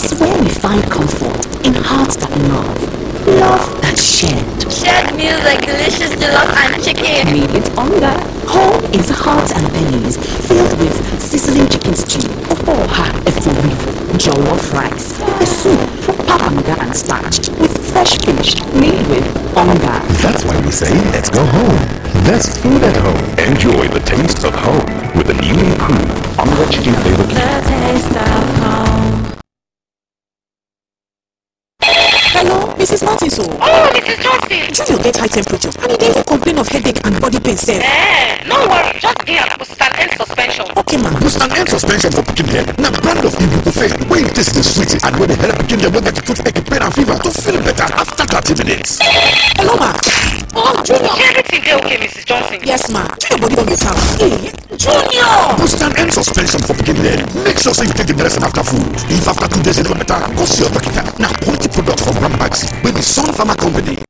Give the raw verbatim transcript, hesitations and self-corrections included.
It's where we find comfort in hearts that love, love that's shared. Shared meals like delicious jollof and chicken. Made with hunger. Home is hearts and bellies filled with sizzling chicken stew, oha efori, jollof rice, a soup, papanga and starch with fresh fish made with hunger. That's why we say let's go home. Best food at home. Enjoy the taste of home with the newly improved Hunger Chicken Flavor Cube. The taste of home. Hello, Missus Martinson. Oh, Missus Johnson. Junior get high temperature and he dey complain of headache and body pain sef. Eh, no worry, just give am boost and end suspension. Okay ma. Boost and end suspension for pikin head. Now brand of ibuprofen wey taste the sweetest and wey dey help pikin dem wey get toothache, pain and fever to feel better after thirty minutes. Hello ma. Oh, Junior. Everything dey okay, Missus Johnson? Yes ma. Junior body don better. Hey, Junior! Boost and end suspension for pikin head. Make sure say you take the medicine after food. If after two days you no better, go see your doctor. Now quality product from Rambaxi wey be Sun Pharma company.